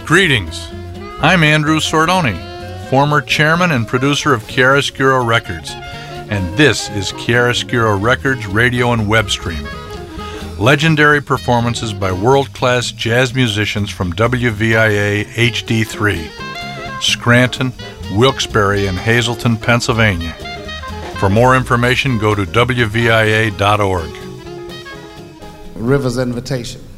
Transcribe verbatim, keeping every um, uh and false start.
Greetings. I'm Andrew Sordoni, former chairman and producer of Chiaroscuro Records, and this is Chiaroscuro Records radio and web stream. Legendary performances by world-class jazz musicians from W V I A H D three, Scranton, Wilkes-Barre, and Hazleton, Pennsylvania. For more information, go to W V I A dot org. River's invitation.